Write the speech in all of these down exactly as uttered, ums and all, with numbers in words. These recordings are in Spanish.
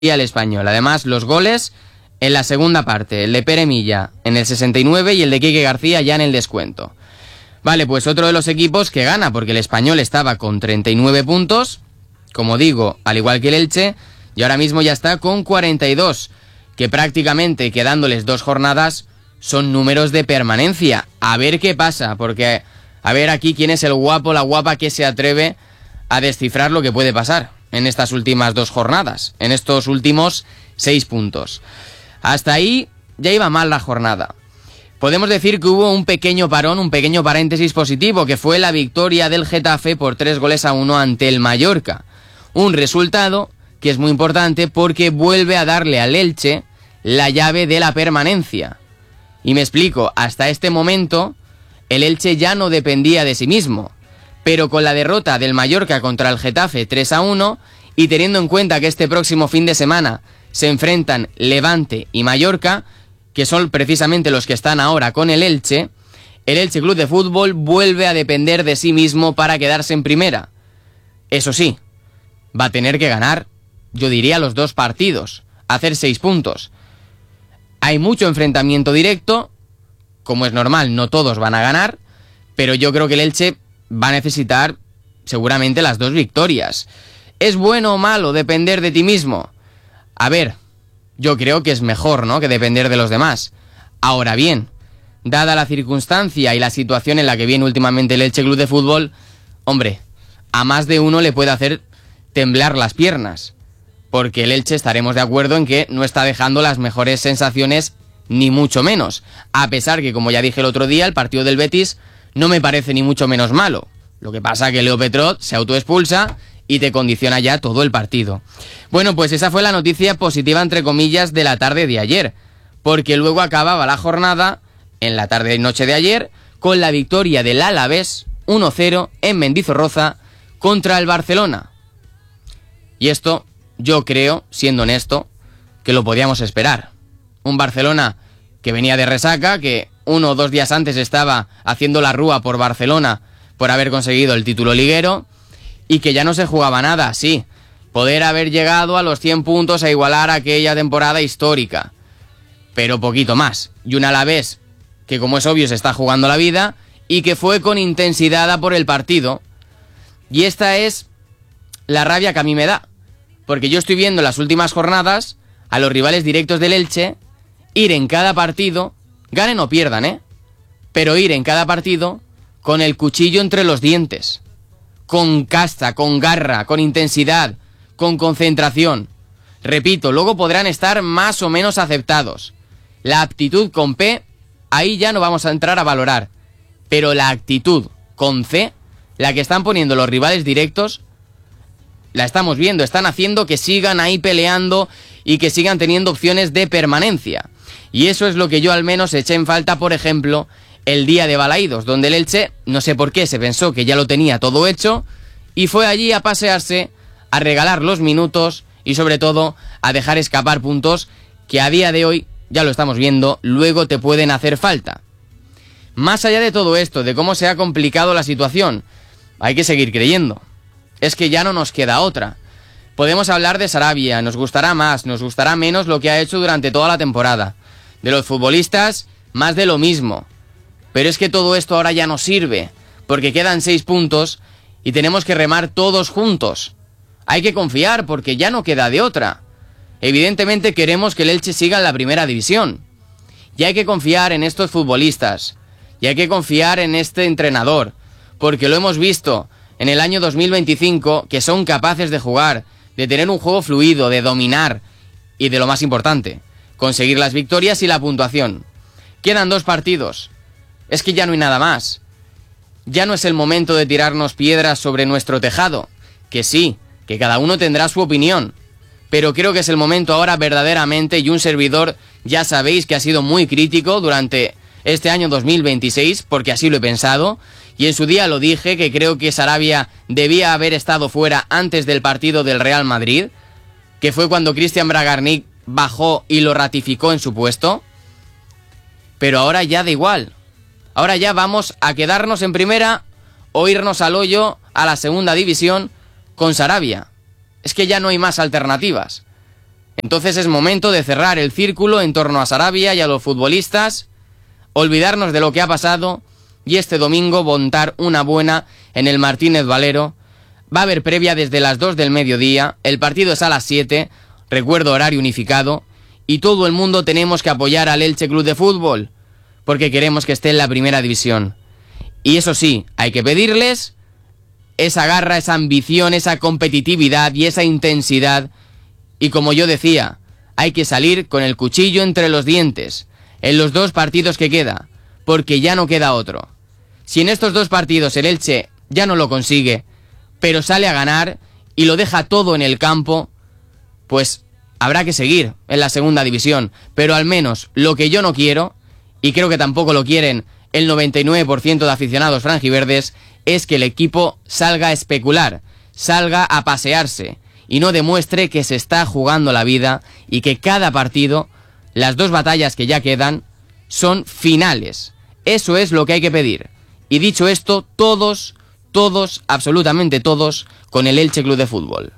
el Español. Además, los goles en la segunda parte, el de Pere Milla en el sesenta y nueve y el de Quique García ya en el descuento. Vale, pues otro de los equipos que gana, porque el Español estaba con treinta y nueve puntos, como digo, al igual que el Elche, y ahora mismo ya está con cuarenta y dos, que prácticamente quedándoles dos jornadas son números de permanencia. A ver qué pasa, porque a ver aquí quién es el guapo, la guapa que se atreve a descifrar lo que puede pasar en estas últimas dos jornadas, en estos últimos seis puntos. Hasta ahí ya iba mal la jornada. Podemos decir que hubo un pequeño parón, un pequeño paréntesis positivo, que fue la victoria del Getafe por tres goles a uno ante el Mallorca. Un resultado que es muy importante porque vuelve a darle al Elche la llave de la permanencia. Y me explico, hasta este momento el Elche ya no dependía de sí mismo, pero con la derrota del Mallorca contra el Getafe tres a uno y teniendo en cuenta que este próximo fin de semana se enfrentan Levante y Mallorca, que son precisamente los que están ahora con el Elche, el Elche Club de Fútbol vuelve a depender de sí mismo para quedarse en primera. Eso sí, va a tener que ganar, yo diría, los dos partidos, hacer seis puntos. Hay mucho enfrentamiento directo, como es normal, no todos van a ganar, pero yo creo que el Elche va a necesitar seguramente las dos victorias. ¿Es bueno o malo depender de ti mismo? A ver, yo creo que es mejor, ¿no?, que depender de los demás. Ahora bien, dada la circunstancia y la situación en la que viene últimamente el Elche Club de Fútbol, hombre, a más de uno le puede hacer temblar las piernas, porque el Elche estaremos de acuerdo en que no está dejando las mejores sensaciones, ni mucho menos, a pesar que, como ya dije el otro día, el partido del Betis no me parece ni mucho menos malo. Lo que pasa es que Leo Petrot se autoexpulsa y te condiciona ya todo el partido. Bueno, pues esa fue la noticia positiva, entre comillas, de la tarde de ayer, porque luego acababa la jornada, en la tarde y noche de ayer, con la victoria del Alavés uno cero en Mendizorroza contra el Barcelona. Y esto, yo creo, siendo honesto, que lo podíamos esperar. Un Barcelona que venía de resaca, que uno o dos días antes estaba haciendo la rúa por Barcelona por haber conseguido el título liguero, y que ya no se jugaba nada, sí, poder haber llegado a los cien puntos a igualar aquella temporada histórica, pero poquito más. Y un Alavés que, como es obvio, se está jugando la vida y que fue con intensidad a por el partido. Y esta es la rabia que a mí me da, porque yo estoy viendo en las últimas jornadas a los rivales directos del Elche ir en cada partido, ganen o pierdan, ¿eh? Pero ir en cada partido con el cuchillo entre los dientes, con casta, con garra, con intensidad, con concentración. Repito, luego podrán estar más o menos aceptados. La aptitud con P, ahí ya no vamos a entrar a valorar, pero la actitud con C, la que están poniendo los rivales directos, la estamos viendo, están haciendo que sigan ahí peleando y que sigan teniendo opciones de permanencia. Y eso es lo que yo al menos eché en falta, por ejemplo, el día de Balaídos, donde el Elche, no sé por qué, se pensó que ya lo tenía todo hecho y fue allí a pasearse, a regalar los minutos y sobre todo a dejar escapar puntos que a día de hoy, ya lo estamos viendo, luego te pueden hacer falta. Más allá de todo esto, de cómo se ha complicado la situación, hay que seguir creyendo. Es que ya no nos queda otra. Podemos hablar de Sarabia, nos gustará más, nos gustará menos lo que ha hecho durante toda la temporada. De los futbolistas, más de lo mismo. Pero es que todo esto ahora ya no sirve, porque quedan seis puntos y tenemos que remar todos juntos. Hay que confiar, porque ya no queda de otra. Evidentemente queremos que el Elche siga en la primera división. Y hay que confiar en estos futbolistas. Y hay que confiar en este entrenador, porque lo hemos visto en el año dos mil veinticinco, que son capaces de jugar, de tener un juego fluido, de dominar y, de lo más importante, conseguir las victorias y la puntuación. Quedan dos partidos. Es que ya no hay nada más. Ya no es el momento de tirarnos piedras sobre nuestro tejado, que sí, que cada uno tendrá su opinión, pero creo que es el momento ahora verdaderamente, y un servidor ya sabéis que ha sido muy crítico durante este año dos mil veintiséis, porque así lo he pensado, y en su día lo dije, que creo que Sarabia debía haber estado fuera antes del partido del Real Madrid, que fue cuando Christian Bragarnik bajó y lo ratificó en su puesto, pero ahora ya da igual. Ahora ya vamos a quedarnos en primera o irnos al hoyo a la segunda división con Sarabia. Es que ya no hay más alternativas. Entonces es momento de cerrar el círculo en torno a Sarabia y a los futbolistas, olvidarnos de lo que ha pasado y este domingo montar una buena en el Martínez Valero. Va a haber previa desde las dos del mediodía, el partido es a las siete, recuerdo horario unificado, y todo el mundo tenemos que apoyar al Elche Club de Fútbol, porque queremos que esté en la primera división. Y eso sí, hay que pedirles esa garra, esa ambición, esa competitividad y esa intensidad. Y como yo decía, hay que salir con el cuchillo entre los dientes en los dos partidos que queda, porque ya no queda otro. Si en estos dos partidos el Elche ya no lo consigue, pero sale a ganar y lo deja todo en el campo, pues habrá que seguir en la segunda división. Pero al menos lo que yo no quiero, y creo que tampoco lo quieren el noventa y nueve por ciento de aficionados franjiverdes, es que el equipo salga a especular, salga a pasearse y no demuestre que se está jugando la vida y que cada partido, las dos batallas que ya quedan, son finales. Eso es lo que hay que pedir. Y dicho esto, todos, todos, absolutamente todos, con el Elche Club de Fútbol.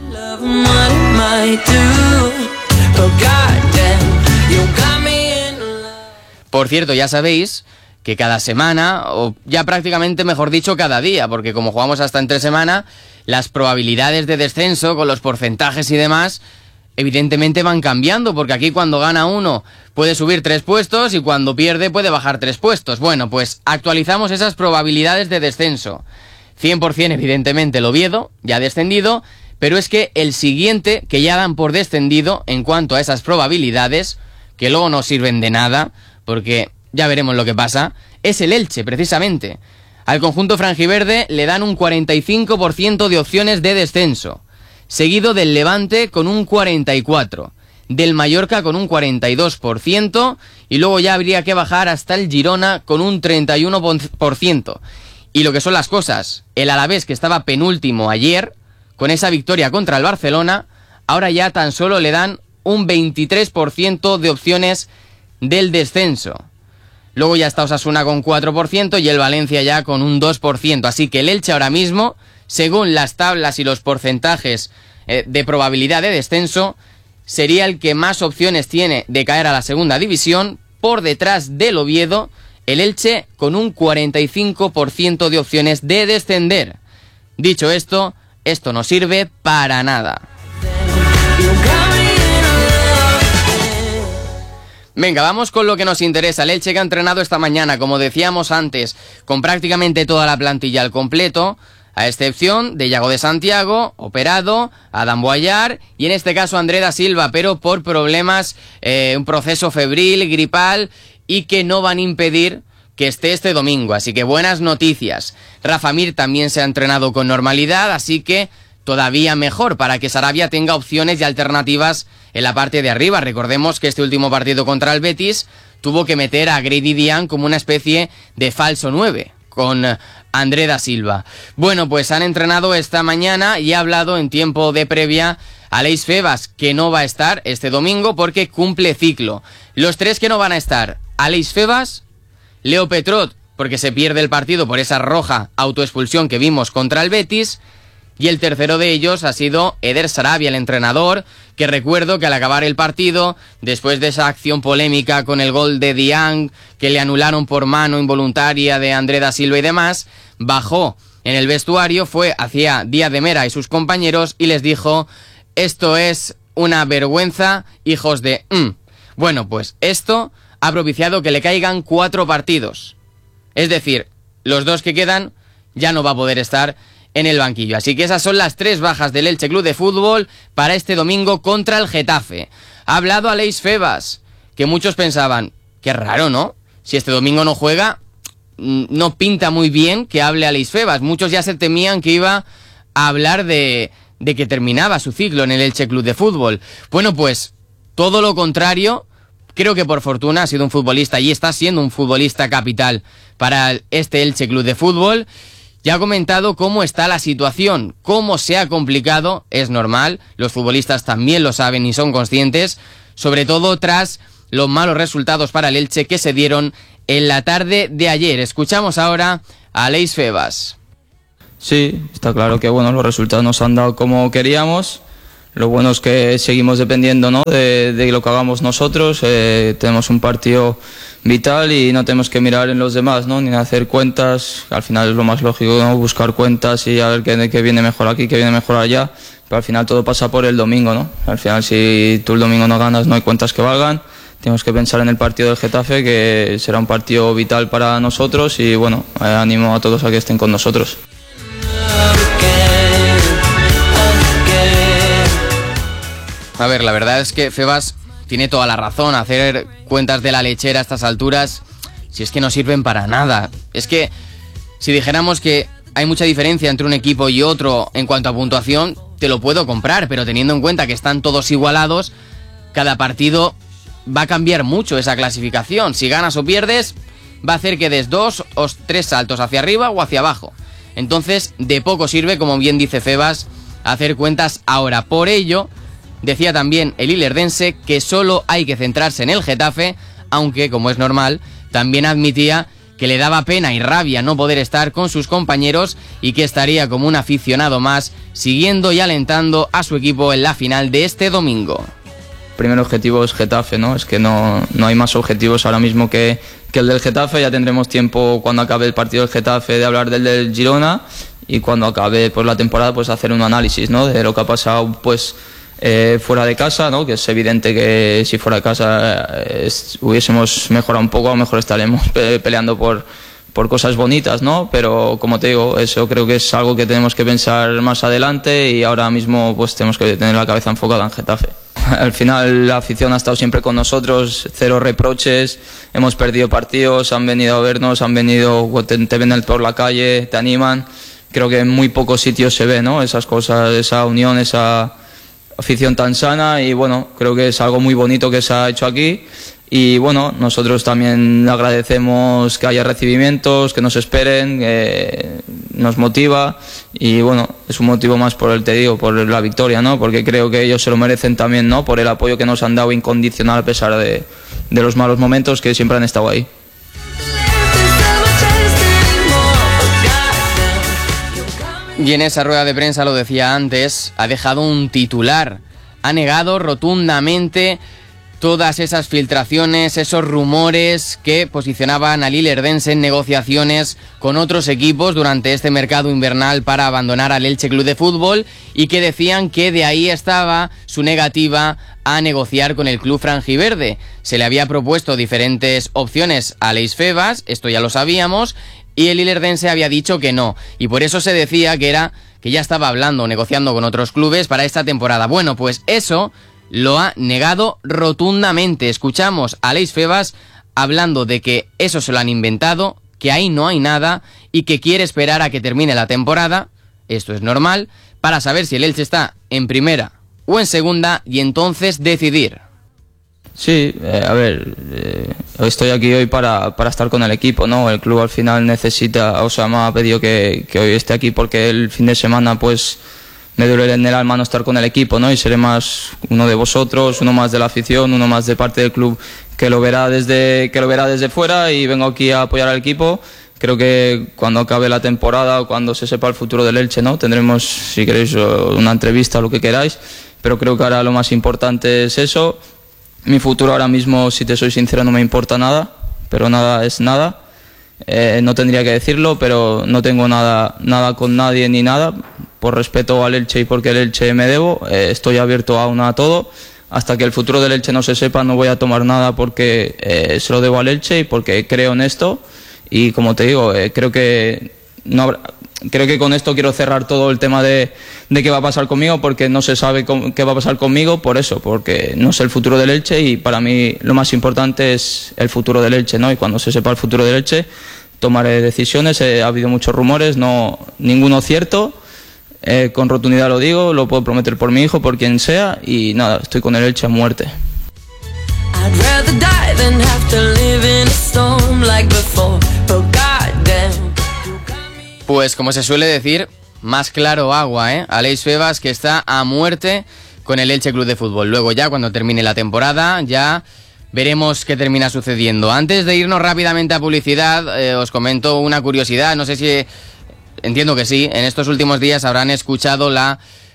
Por cierto, ya sabéis que cada semana, o ya prácticamente mejor dicho cada día, porque como jugamos hasta entre semana, las probabilidades de descenso con los porcentajes y demás evidentemente van cambiando, porque aquí cuando gana uno puede subir tres puestos y cuando pierde puede bajar tres puestos. Bueno, pues actualizamos esas probabilidades de descenso. cien por ciento evidentemente el Oviedo, ya descendido, pero es que el siguiente, que ya dan por descendido en cuanto a esas probabilidades, que luego no sirven de nada, porque ya veremos lo que pasa, es el Elche, precisamente. Al conjunto franjiverde le dan un cuarenta y cinco por ciento de opciones de descenso, seguido del Levante con un cuarenta y cuatro por ciento, del Mallorca con un cuarenta y dos por ciento, y luego ya habría que bajar hasta el Girona con un treinta y uno por ciento. Y lo que son las cosas, el Alavés, que estaba penúltimo ayer, con esa victoria contra el Barcelona, ahora ya tan solo le dan un veintitrés por ciento de opciones del descenso. Luego ya está Osasuna con cuatro por ciento y el Valencia ya con un dos por ciento. Así que el Elche ahora mismo, según las tablas y los porcentajes eh, de probabilidad de descenso, sería el que más opciones tiene de caer a la segunda división, por detrás del Oviedo, el Elche con un cuarenta y cinco por ciento de opciones de descender. Dicho esto, esto no sirve para nada. Venga, vamos con lo que nos interesa. El Elche, que ha entrenado esta mañana, como decíamos antes, con prácticamente toda la plantilla al completo, a excepción de Yago de Santiago, operado, Adam Boyar y en este caso André da Silva, pero por problemas, eh, un proceso febril, gripal, y que no van a impedir que esté este domingo. Así que buenas noticias. Rafa Mir también se ha entrenado con normalidad, así que todavía mejor para que Sarabia tenga opciones y alternativas en la parte de arriba. Recordemos que este último partido contra el Betis tuvo que meter a Grady Dian como una especie de falso nueve con André da Silva. Bueno, pues han entrenado esta mañana y ha hablado en tiempo de previa Aleix Febas, que no va a estar este domingo porque cumple ciclo. Los tres que no van a estar: Aleix Febas, Leo Petrot, porque se pierde el partido por esa roja autoexpulsión que vimos contra el Betis, y el tercero de ellos ha sido Eder Sarabia, el entrenador, que recuerdo que al acabar el partido, después de esa acción polémica con el gol de Diang, que le anularon por mano involuntaria de André da Silva y demás, bajó en el vestuario, fue hacia Díaz de Mera y sus compañeros y les dijo: esto es una vergüenza, hijos de... Mm. Bueno, pues esto ha propiciado que le caigan cuatro partidos. Es decir, los dos que quedan ya no va a poder estar en el banquillo. Así que esas son las tres bajas del Elche Club de Fútbol para este domingo contra el Getafe. Ha hablado Aleix Febas, que muchos pensaban, qué raro, ¿no? Si este domingo no juega, no pinta muy bien que hable Aleix Febas. Muchos ya se temían que iba a hablar de, de que terminaba su ciclo en el Elche Club de Fútbol. Bueno, pues todo lo contrario. Creo que por fortuna ha sido un futbolista y está siendo un futbolista capital para este Elche Club de Fútbol. Ya ha comentado cómo está la situación, cómo se ha complicado, es normal, los futbolistas también lo saben y son conscientes, sobre todo tras los malos resultados para el Elche que se dieron en la tarde de ayer. Escuchamos ahora a Aleix Febas. Sí, está claro que bueno, los resultados nos han dado como queríamos. Lo bueno es que seguimos dependiendo, ¿no?, de, de lo que hagamos nosotros. Eh, tenemos un partido vital y no tenemos que mirar en los demás, ¿no?, ni hacer cuentas. Al final es lo más lógico, ¿no?, buscar cuentas y a ver qué, qué viene mejor aquí, qué viene mejor allá. Pero al final todo pasa por el domingo, ¿no? Al final, si tú el domingo no ganas, no hay cuentas que valgan. Tenemos que pensar en el partido del Getafe, que será un partido vital para nosotros, y bueno, eh, animo a todos a que estén con nosotros. A ver, la verdad es que Febas tiene toda la razón. Hacer cuentas de la lechera a estas alturas, si es que no sirven para nada. Es que si dijéramos que hay mucha diferencia entre un equipo y otro en cuanto a puntuación, te lo puedo comprar, pero teniendo en cuenta que están todos igualados, cada partido va a cambiar mucho esa clasificación. Si ganas o pierdes, va a hacer que des dos o tres saltos hacia arriba o hacia abajo. Entonces, de poco sirve, como bien dice Febas, hacer cuentas ahora. Por ello, decía también el ilerdense que solo hay que centrarse en el Getafe, aunque, como es normal, también admitía que le daba pena y rabia no poder estar con sus compañeros y que estaría como un aficionado más siguiendo y alentando a su equipo en la final de este domingo. El primer objetivo es Getafe, ¿no? Es que no, no hay más objetivos ahora mismo que, que el del Getafe. Ya tendremos tiempo, cuando acabe el partido del Getafe, de hablar del del Girona, y cuando acabe pues la temporada, pues hacer un análisis, ¿no?, de lo que ha pasado pues eh, fuera de casa, ¿no?, que es evidente que si fuera de casa eh, es, hubiésemos mejorado un poco, a lo mejor estaremos pe- peleando por, por cosas bonitas, ¿no? Pero como te digo, eso creo que es algo que tenemos que pensar más adelante, y ahora mismo pues tenemos que tener la cabeza enfocada en Getafe. Al final la afición ha estado siempre con nosotros, cero reproches, hemos perdido partidos, han venido a vernos, han venido, te, te ven por la calle, te animan. Creo que en muy pocos sitios se ve, ¿no?, esas cosas, esa unión, esa afición tan sana, y bueno, creo que es algo muy bonito que se ha hecho aquí. Y bueno, nosotros también agradecemos que haya recibimientos, que nos esperen, que nos motiva, y bueno, es un motivo más por el, te digo, por la victoria, ¿no?, porque creo que ellos se lo merecen también, ¿no?, por el apoyo que nos han dado incondicional a pesar de, de los malos momentos, que siempre han estado ahí. Y en esa rueda de prensa, lo decía antes, ha dejado un titular. Ha negado rotundamente todas esas filtraciones, esos rumores que posicionaban al ilerdense en negociaciones con otros equipos durante este mercado invernal para abandonar al Elche Club de Fútbol, y que decían que de ahí estaba su negativa a negociar con el club franjiverde. Se le había propuesto diferentes opciones a Aleix Febas, esto ya lo sabíamos, y el ilerdense había dicho que no, y por eso se decía que era que ya estaba hablando, negociando con otros clubes para esta temporada. Bueno, pues eso lo ha negado rotundamente. Escuchamos a Aleix Febas hablando de que eso se lo han inventado, que ahí no hay nada y que quiere esperar a que termine la temporada, esto es normal, para saber si el Elche está en primera o en segunda y entonces decidir. Sí, eh, a ver, eh, estoy aquí hoy para, para estar con el equipo, ¿no? El club al final necesita, o sea, me ha pedido que, que hoy esté aquí porque el fin de semana pues me duele en el alma no estar con el equipo, ¿no? Y seré más uno de vosotros, uno más de la afición, uno más de parte del club que lo verá desde, que lo verá desde fuera, y vengo aquí a apoyar al equipo. Creo que cuando acabe la temporada o cuando se sepa el futuro del Elche, ¿no?, tendremos, si queréis, una entrevista o lo que queráis, pero creo que ahora lo más importante es eso. Mi futuro ahora mismo, si te soy sincero, no me importa nada, pero nada es nada. Eh, no tendría que decirlo, pero no tengo nada, nada con nadie ni nada. Por respeto al Elche y porque el Elche me debo, eh, estoy abierto aún a todo. Hasta que el futuro del Elche no se sepa, no voy a tomar nada porque eh, se lo debo al Elche y porque creo en esto. Y como te digo, eh, creo que no habrá... Creo que con esto quiero cerrar todo el tema de, de qué va a pasar conmigo, porque no se sabe cómo, qué va a pasar conmigo, por eso, porque no sé el futuro del Elche, y para mí lo más importante es el futuro del Elche, ¿no? Y cuando se sepa el futuro del Elche tomaré decisiones. Eh, ha habido muchos rumores, no ninguno cierto, eh, con rotundidad lo digo, lo puedo prometer por mi hijo, por quien sea, y nada, estoy con el Elche a muerte. I'd rather die than have to live in a storm like before, but goddamn. Pues como se suele decir, más claro agua, ¿eh? Aleix Febas, que está a muerte con el Elche Club de Fútbol. Luego ya, cuando termine la temporada, ya veremos qué termina sucediendo. Antes de irnos rápidamente a publicidad, eh, os comento una curiosidad. No sé si... Entiendo que sí. En estos últimos días habrán escuchado la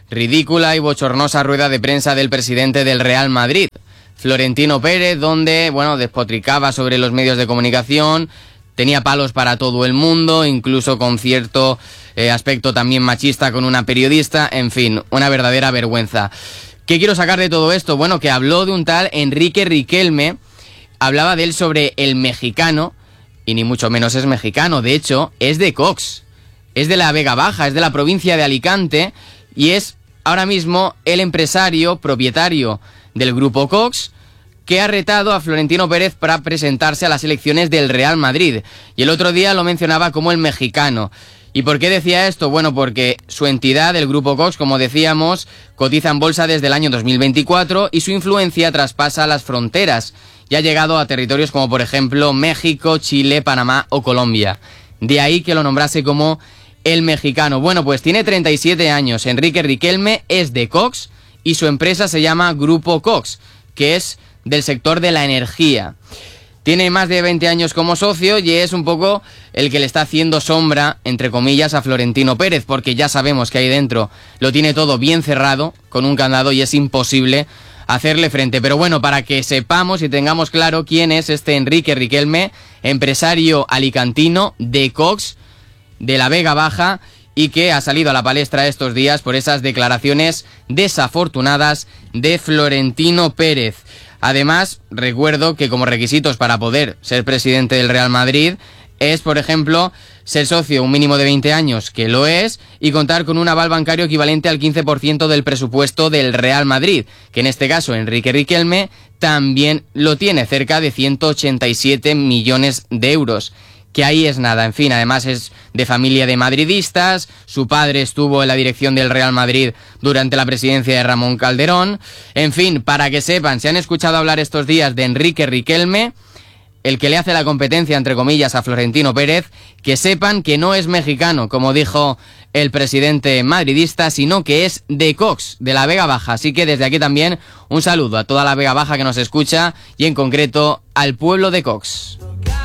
ridícula y bochornosa rueda de prensa del presidente del Real Madrid, Florentino Pérez, donde, bueno, despotricaba sobre los medios de comunicación, tenía palos para todo el mundo, incluso con cierto eh, aspecto también machista con una periodista, en fin, una verdadera vergüenza. ¿Qué quiero sacar de todo esto? Bueno, que habló de un tal Enrique Riquelme, hablaba de él sobre el mexicano, y ni mucho menos es mexicano, de hecho, es de Cox, es de la Vega Baja, es de la provincia de Alicante, y es ahora mismo el empresario, propietario del grupo Cox, que ha retado a Florentino Pérez para presentarse a las elecciones del Real Madrid. Y el otro día lo mencionaba como el mexicano. ¿Y por qué decía esto? Bueno, porque su entidad, el grupo Cox, como decíamos, cotiza en bolsa desde el año dos mil veinticuatro y su influencia traspasa las fronteras y ha llegado a territorios como, por ejemplo, México, Chile, Panamá o Colombia. De ahí que lo nombrase como el mexicano. Bueno, pues tiene treinta y siete años. Enrique Riquelme es de Cox y su empresa se llama Grupo Cox, que es del sector de la energía. Tiene más de veinte años como socio y es un poco el que le está haciendo sombra, entre comillas, a Florentino Pérez, porque ya sabemos que ahí dentro lo tiene todo bien cerrado, con un candado, y es imposible hacerle frente. Pero bueno, para que sepamos y tengamos claro quién es este Enrique Riquelme, empresario alicantino de Cox, de la Vega Baja, y que ha salido a la palestra estos días por esas declaraciones desafortunadas de Florentino Pérez. Además, recuerdo que como requisitos para poder ser presidente del Real Madrid es, por ejemplo, ser socio un mínimo de veinte años, que lo es, y contar con un aval bancario equivalente al quince por ciento del presupuesto del Real Madrid, que en este caso Enrique Riquelme también lo tiene, cerca de ciento ochenta y siete millones de euros. Que ahí es nada, en fin, además es de familia de madridistas, su padre estuvo en la dirección del Real Madrid durante la presidencia de Ramón Calderón, en fin, para que sepan, si han escuchado hablar estos días de Enrique Riquelme, el que le hace la competencia, entre comillas, a Florentino Pérez, que sepan que no es mexicano, como dijo el presidente madridista, sino que es de Cox, de la Vega Baja, así que desde aquí también un saludo a toda la Vega Baja que nos escucha y en concreto al pueblo de Cox.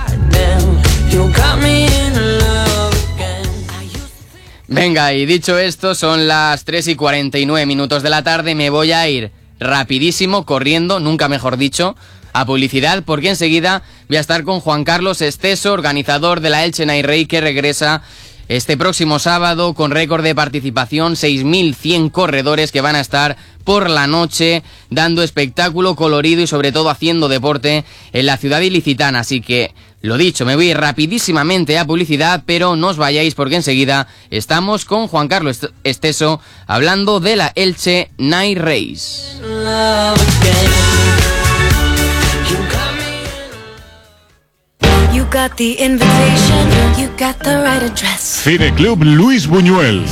Venga, y dicho esto, son las tres y cuarenta y nueve minutos de la tarde, me voy a ir rapidísimo, corriendo, nunca mejor dicho, a publicidad, porque enseguida voy a estar con Juan Carlos Esteso, organizador de la Elche Night Race, que regresa este próximo sábado con récord de participación, seis mil cien corredores que van a estar por la noche dando espectáculo colorido y sobre todo haciendo deporte en la ciudad ilicitana. Así que, lo dicho, me voy rapidísimamente a publicidad, pero no os vayáis porque enseguida estamos con Juan Carlos Esteso hablando de la Elche Night Race. You got the invitation, you got the right address. Cineclub Luis Buñuel.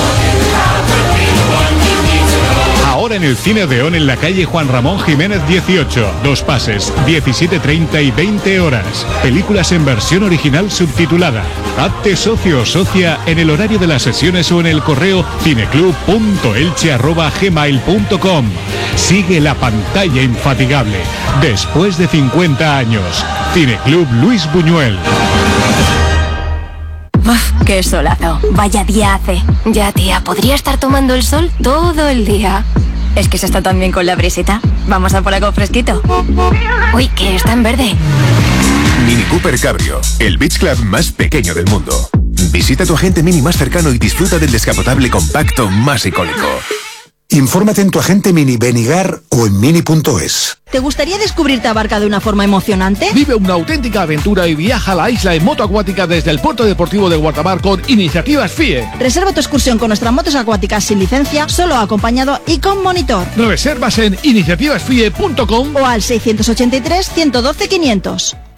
Ahora en el Cine Odeón en la calle Juan Ramón Jiménez dieciocho. Dos pases, diecisiete treinta y veinte horas. Películas en versión original subtitulada. Hazte socio o socia en el horario de las sesiones o en el correo cineclub punto elche arroba gmail punto com. Sigue la pantalla infatigable. Después de cincuenta años. Cineclub Luis Buñuel. Uf, qué solazo. Vaya día hace. Ya, tía, podría estar tomando el sol todo el día. Es que se está tan bien con la brisita. Vamos a por algo fresquito. Uy, que está en verde. Mini Cooper Cabrio, el beach club más pequeño del mundo. Visita a tu agente Mini más cercano y disfruta del descapotable compacto más icónico. Infórmate en tu agente Mini Benigar o en mini punto es. ¿Te gustaría descubrir Tabarca de una forma emocionante? Vive una auténtica aventura y viaja a la isla en moto acuática desde el puerto deportivo de Guardamar con Iniciativas F I E. Reserva tu excursión con nuestras motos acuáticas sin licencia, solo acompañado y con monitor. Reservas en iniciativas f i e punto com o al seiscientos ochenta y tres, ciento doce, quinientos.